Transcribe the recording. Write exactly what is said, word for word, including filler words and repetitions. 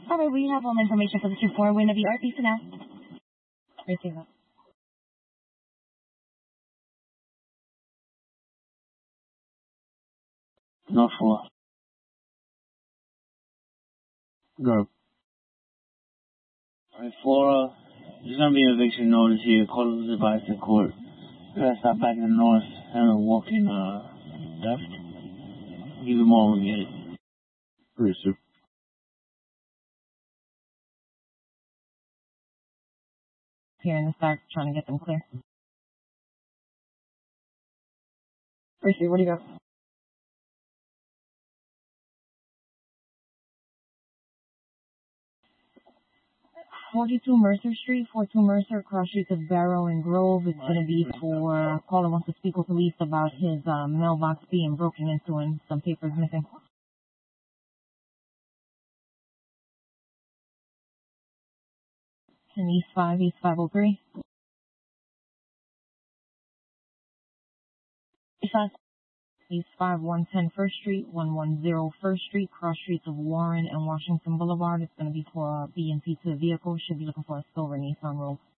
Alright, we have all the information for the two four. We're going to be R P for now. Receive that. No four. Go. Alright, four, uh, there's gonna be an eviction notice here. Call the advice in court. You gotta stop back in the north and walk in, uh, left. Give them all when we get it. Receive. Here in the start, trying to get them clear. Receive, what do you got? forty-two Mercer Street, forty-two Mercer, cross streets of Barrow and Grove. It's going to be for caller wants to speak with police about his um, mailbox being broken into and some papers missing. In East five, East five oh three. East five. East five, one ten First Street, one ten First Street, cross streets of Warren and Washington Boulevard. It's going to be for a B and P to the vehicle. Should be looking for a silver Nissan Rogue.